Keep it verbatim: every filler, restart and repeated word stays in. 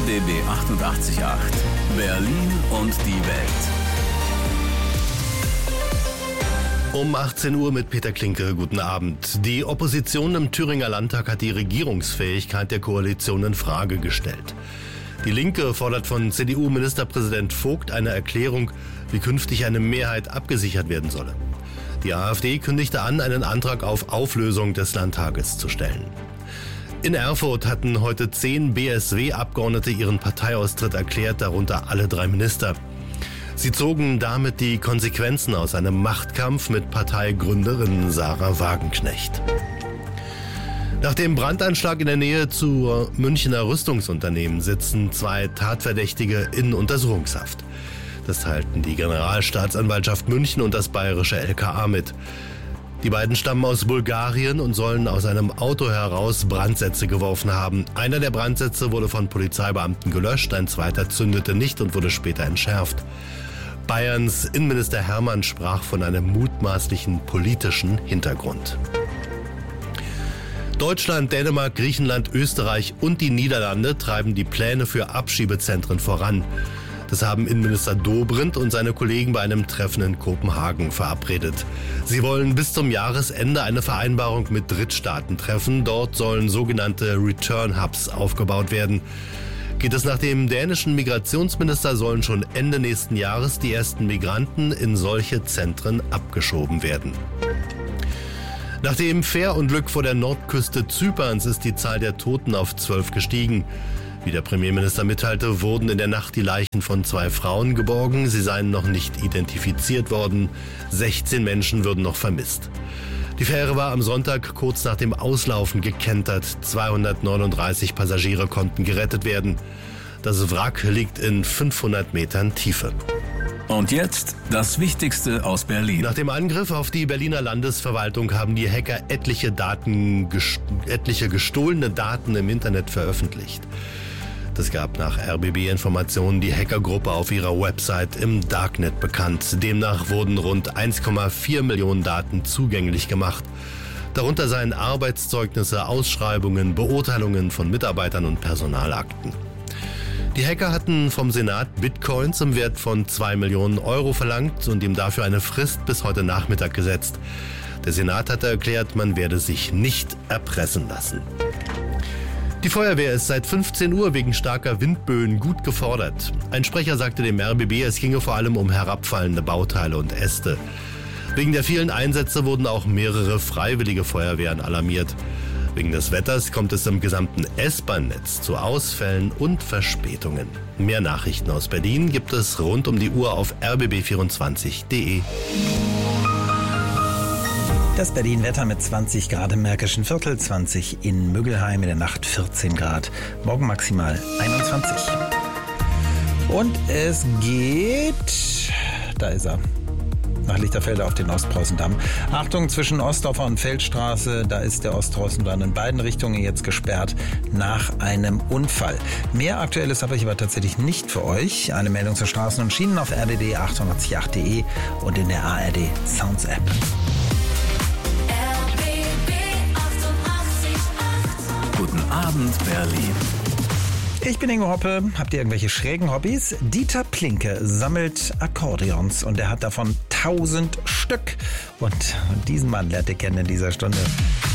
D B achtundachtzig Komma acht. Berlin und die Welt. Um achtzehn Uhr mit Peter Klinke. Guten Abend. Die Opposition im Thüringer Landtag hat die Regierungsfähigkeit der Koalition in Frage gestellt. Die Linke fordert von C D U-Ministerpräsident Vogt eine Erklärung, wie künftig eine Mehrheit abgesichert werden solle. Die AfD kündigte an, einen Antrag auf Auflösung des Landtages zu stellen. In Erfurt hatten heute zehn B S W-Abgeordnete ihren Parteiaustritt erklärt, darunter alle drei Minister. Sie zogen damit die Konsequenzen aus einem Machtkampf mit Parteigründerin Sarah Wagenknecht. Nach dem Brandanschlag in der Nähe zu Münchner Rüstungsunternehmen sitzen zwei Tatverdächtige in Untersuchungshaft. Das teilten die Generalstaatsanwaltschaft München und das bayerische L K A mit. Die beiden stammen aus Bulgarien und sollen aus einem Auto heraus Brandsätze geworfen haben. Einer der Brandsätze wurde von Polizeibeamten gelöscht, ein zweiter zündete nicht und wurde später entschärft. Bayerns Innenminister Hermann sprach von einem mutmaßlichen politischen Hintergrund. Deutschland, Dänemark, Griechenland, Österreich und die Niederlande treiben die Pläne für Abschiebezentren voran. Das haben Innenminister Dobrindt und seine Kollegen bei einem Treffen in Kopenhagen verabredet. Sie wollen bis zum Jahresende eine Vereinbarung mit Drittstaaten treffen. Dort sollen sogenannte Return Hubs aufgebaut werden. Geht es nach dem dänischen Migrationsminister, sollen schon Ende nächsten Jahres die ersten Migranten in solche Zentren abgeschoben werden. Nach dem Fährunglück vor der Nordküste Zyperns ist die Zahl der Toten auf zwölf gestiegen. Wie der Premierminister mitteilte, wurden in der Nacht die Leichen von zwei Frauen geborgen. Sie seien noch nicht identifiziert worden. sechzehn Menschen würden noch vermisst. Die Fähre war am Sonntag kurz nach dem Auslaufen gekentert. zweihundertneununddreißig Passagiere konnten gerettet werden. Das Wrack liegt in fünfhundert Metern Tiefe. Und jetzt das Wichtigste aus Berlin. Nach dem Angriff auf die Berliner Landesverwaltung haben die Hacker etliche Daten, gest- etliche gestohlene Daten im Internet veröffentlicht. Das gab nach R B B-Informationen die Hackergruppe auf ihrer Website im Darknet bekannt. Demnach wurden rund eins Komma vier Millionen Daten zugänglich gemacht. Darunter seien Arbeitszeugnisse, Ausschreibungen, Beurteilungen von Mitarbeitern und Personalakten. Die Hacker hatten vom Senat Bitcoins im Wert von zwei Millionen Euro verlangt und ihm dafür eine Frist bis heute Nachmittag gesetzt. Der Senat hatte erklärt, man werde sich nicht erpressen lassen. Die Feuerwehr ist seit fünfzehn Uhr wegen starker Windböen gut gefordert. Ein Sprecher sagte dem R B B, es ginge vor allem um herabfallende Bauteile und Äste. Wegen der vielen Einsätze wurden auch mehrere freiwillige Feuerwehren alarmiert. Wegen des Wetters kommt es im gesamten S-Bahn-Netz zu Ausfällen und Verspätungen. Mehr Nachrichten aus Berlin gibt es rund um die Uhr auf r b b vierundzwanzig punkt d e. Das Berlin-Wetter mit zwanzig Grad im Märkischen Viertel, zwanzig in Müggelheim, in der Nacht vierzehn Grad, morgen maximal einundzwanzig. Und es geht, da ist er, nach Lichterfelde auf den Ostpreußendamm. Achtung, zwischen Ostdorfer und Feldstraße, da ist der Ostpreußendamm in beiden Richtungen jetzt gesperrt nach einem Unfall. Mehr Aktuelles habe ich aber tatsächlich nicht für euch. Eine Meldung zur Straßen und Schienen auf r d d achtundachtzig Komma acht punkt d e und in der A R D Sounds App. Guten Abend, Berlin. Ich bin Ingo Hoppe. Habt ihr irgendwelche schrägen Hobbys? Dieter Plinke sammelt Akkordeons und er hat davon tausend Stück. Und diesen Mann lernt ihr kennen in dieser Stunde.